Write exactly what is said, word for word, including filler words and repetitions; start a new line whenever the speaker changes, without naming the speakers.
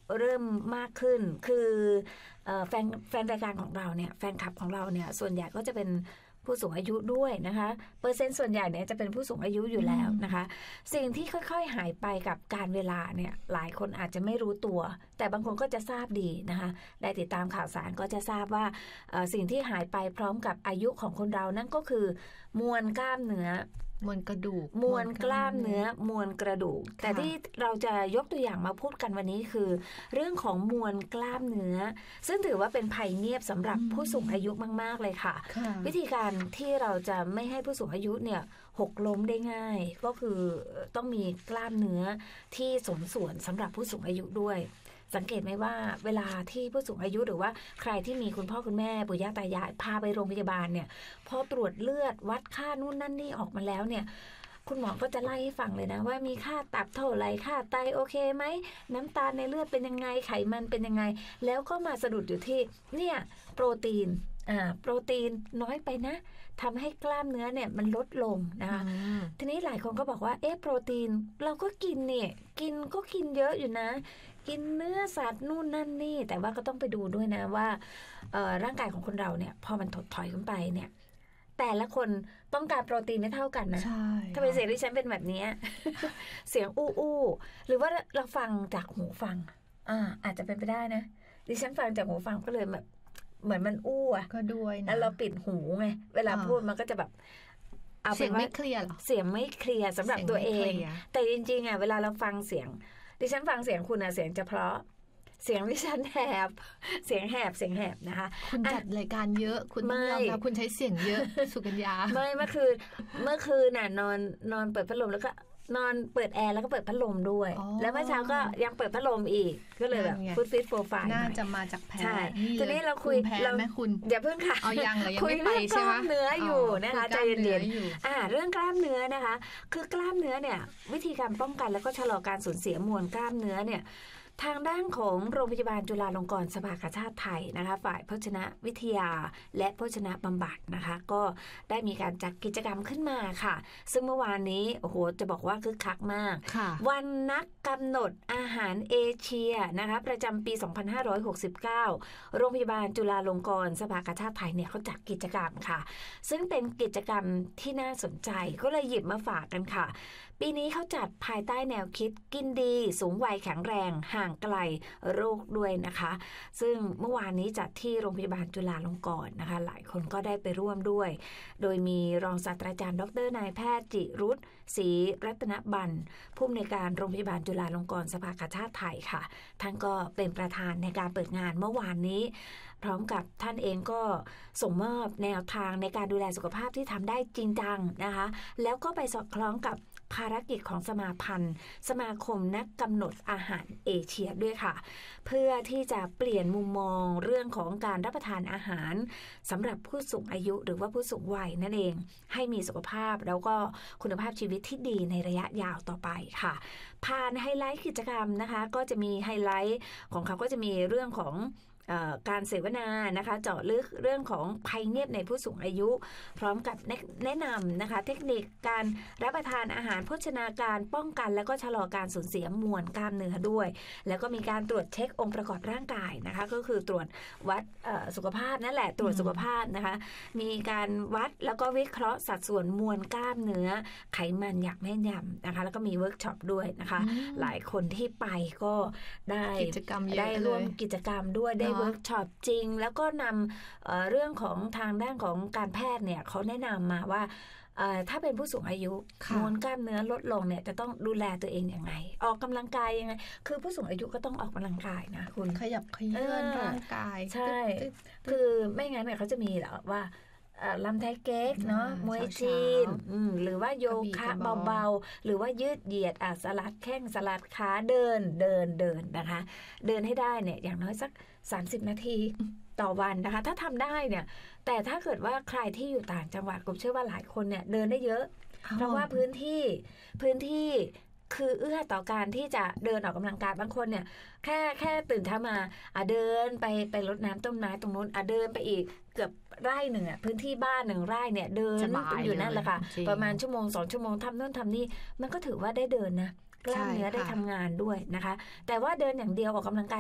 เริ่มมากขึ้นคือแฟนแฟนรายการของเราเนี่ยแฟนคลับของเราเนี่ยส่วนใหญ่ก็จะเป็นผู้สูงอายุด้วยนะคะเปอร์เซ็นต์ส่วนใหญ่เนี่ยจะเป็นผู้สูงอายุอยู่แล้วนะคะสิ่งที่ค่อยๆหายไปกับการเวลาเนี่ยหลายคนอาจจะไม่รู้ตัวแต่บางคนก็จะทราบดีนะคะได้ติดตามข่าวสารก็จะทราบว่าสิ่งที่หายไปพร้อมกับอายุของคนเรานั่นก็คือมวลกล้ามเนื้อ
มวลกระดูก
มวลกล้ามเนื้อมวลกระดูกแต่ที่เราจะยกตัวอย่างมาพูดกันวันนี้คือเรื่องของมวลกล้ามเนื้อซึ่งถือว่าเป็นภัยเงียบสำหรับผู้สูงอายุมากๆเลยค่ะวิธีการที่เราจะไม่ให้ผู้สูงอายุเนี่ยหกล้มได้ง่ายก็คือต้องมีกล้ามเนื้อที่สมส่วนสำหรับผู้สูงอายุด้วยสังเกตไหมว่าเวลาที่ผู้สูงอายุหรือว่าใครที่มีคุณพ่อคุณแม่ปู่ย่าตายายพาไปโรงพยาบาลเนี่ยพอตรวจเลือดวัดค่านู่นนั่นนี่ออกมาแล้วเนี่ยคุณหมอก็จะไล่ให้ฟังเลยนะว่ามีค่าตับเท่าไหร่ค่าไตโอเคไหมน้ำตาลในเลือดเป็นยังไงไขมันเป็นยังไงแล้วก็มาสะดุดอยู่ที่เนี่ยโปรตีนอ่าโปรตีนน้อยไปนะทำให้กล้ามเนื้อเนี่ยมันลดลงนะคะทีนี้หลายคนก็บอกว่าเอ๊ะโปรตีนเราก็กินเนี่ยกินก็กินเยอะอยู่นะกินเนื้อสัตว์นู่นนั่นนี่แต่ว่าก็ต้องไปดูด้วยนะว่าร่างกายของคนเราเนี่ยพอมันถดถอยขึ้นไปเนี่ยแต่ละคนต้องการโปรตีนไม่เท่ากันนะถ้าเป็นเสียงที่ฉันเป็นแบบนี้ เสียงอู้อู้หรือว่าเราฟังจากหูฟังอ่าอาจจะเป็นไปได้นะดิฉันฟังจากหูฟังก็เลยแบบเหมือนมันอู้อ่ะ
ก็ด้วยนะ
แล้วเราปิดหูไงเวลาพูดมันก็จะแบบ
เสียงไม่เคลียร์หรอ
เสียงไม่เคลียร์สำหรับตัวเองแต่จริงๆอ่ะเวลาเราฟังเสียงดิฉันฟังเสียงคุณอ่ะเสียงจะเพราะเสียงดิฉันแหบเสียงแหบเสียงแหบนะคะ
คุณจัดรายการเยอะคุณต้องยอมรับคุณใช้เสียงเยอะสุกัญญา
ไม่เมื่อคืนเมื่อคืนน่ะนอนนอนเปิดพัดลมแล้วก็นอนเปิดแอร์แล้วก็เปิดพัดลมด้วยแล้วเมื่อเช้าก็ยังเปิดพัดลมอีกก็เลยแบบฟูดฟิตโปรไฟล์
น่าจะมาจากแพ้
ทีนี้เราคุย
เราแม่คุณ
เดี๋ยวเพิ่งค่ะ
เอายังเลยยัง
ไม่
ไปใช่ไหม
คุยเรื่องกล้ามเนื้ออยู่นะคะใจเย็นๆอ่าเรื่องกล้ามเนื้อนะคะคือกล้ามเนื้อเนี่ยวิธีการป้องกันแล้วก็ชะลอการสูญเสียมวลกล้ามเนื้อเนี่ยทางด้านของโรงพยาบาลจุฬาลงกรณ์สภากาชาดไทยนะคะฝ่ายโภชนะวิทยาและโภชนะบำบัดนะคะก็ได้มีการจัดกิจกรรมขึ้นมาค่ะซึ่งเมื่อวานนี้โอ้โหจะบอกว่าคึกคักมากวันนักกำหนดอาหารเอเชียนะคะประจำปีสองพันห้าร้อยหกสิบเก้าโรงพยาบาลจุฬาลงกรณ์สภากาชาดไทยเนี่ยเขาจัดกิจกรรมค่ะซึ่งเป็นกิจกรรมที่น่าสนใจก็เลยหยิบมาฝากกันค่ะปีนี้เขาจัดภายใต้แนวคิดกินดีสูงวัยแข็งแรงห่างไกลโรคด้วยนะคะซึ่งเมื่อวานนี้จัดที่โรงพยาบาลจุฬาลงกรณ์นะคะหลายคนก็ได้ไปร่วมด้วยโดยมีรองศาสตราจารย์ดรนายแพทย์จิรุตศรีรัตนบัณฑ์ผู้อำนวยการโรงพยาบาลจุฬาลงกรณ์สภากาชาดไทยค่ะท่านก็เป็นประธานในการเปิดงานเมื่อวานนี้พร้อมกับท่านเองก็ส่งมอบแนวทางในการดูแลสุขภาพที่ทำได้จริงจังนะคะแล้วก็ไปสอดคล้องกับภารกิจของสมาพันธ์สมาคมนักกำหนดอาหารเอเชียด้วยค่ะเพื่อที่จะเปลี่ยนมุมมองเรื่องของการรับประทานอาหารสำหรับผู้สูงอายุหรือว่าผู้สูงวัยนั่นเองให้มีสุขภาพแล้วก็คุณภาพชีวิตที่ดีในระยะยาวต่อไปค่ะผ่านไฮไลท์กิจกรรมนะคะก็จะมีไฮไลท์ของเขาก็จะมีเรื่องของการเสวนานะคะเจาะลึกเรื่องของภัยเงียบในผู้สูงอายุพร้อมกับแนะนำนะคะเทคนิคการรับประทานอาหารโภชนาการป้องกันแล้วก็ชะลอการสูญเสียมวลกล้ามเนื้อด้วยแล้วก็มีการตรวจเช็คองค์ประกอบร่างกายนะคะก็คือตรวจวัดสุขภาพนั่นแหละตรวจสุขภาพนะคะมีการวัดแล้วก็วิเคราะห์สัดส่วนมวลกล้ามเนื้อไขมันอย่างแม่นยำนะคะแล้วก็มีเวิร์กช็อปด้วยนะคะหลายคนที่ไปก็ได้
กิจกรรมเยอะ
ได้ร่วมกิจกรรมด้วยได้เวิร์กช็อปจริงแล้วก็นำ เอ่อ เรื่องของทางด้านของการแพทย์เนี่ยเขาแนะนำมาว่าถ้าเป็นผู้สูงอายุมวลกล้ามเนื้อลดลงเนี่ยจะต้องดูแลตัวเองอย่างไรออกกำลังกายยังไงคือผู้สูงอายุก็ต้องออกกำลังกายนะคุณ
ขยับเขยื้อนร่างกาย
ใช่คือไม่งั้นเนี่ยเขาจะมีแล้วว่าลำไทเก๊กเนาะมวยจีนหรือว่าโยคะเบาๆหรือว่ายืดเหยียดอ่ะสลัดแข้งสลัดขาเดินเดินเดินนะคะเดินให้ได้เนี่ยอย่างน้อยสักสามสิบนาทีต่อวันนะคะถ้าทำได้เนี่ยแต่ถ้าเกิดว่าใครที่อยู่ต่างจังหวัดผมเชื่อว่าหลายคนเนี่ยเดินได้เยอะเพราะว่าพื้นที่พื้นที่คือเอื้อต่อการที่จะเดินออกกำลังกายบางคนเนี่ยแค่แค่ตื่นเช้ามาอ่ะเดินไปไปรดน้ำต้นไม้ตรงนู้นอ่ะเดินไปอีกเกือบไร่หนึ่งอ่ะพื้นที่บ้านหนึ่งไร่เนี่ยเดินอยู่นั่นแหละค่ะประมาณชั่วโมงสองชั่วโมงทำนู่นทำนี่มันก็ถือว่าได้เดินนะกล้ามเนื้อได้ทำงานด้วยนะคะแต่ว่าเดินอย่างเดียวออกกำลังกาย